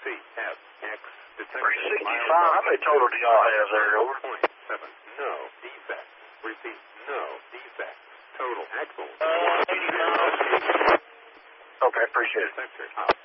CF, X, detected. 365, how many total do y'all have there, over? 0.7, no defect. Repeat, no defect. Total, excellent. Okay, appreciate it. Detector,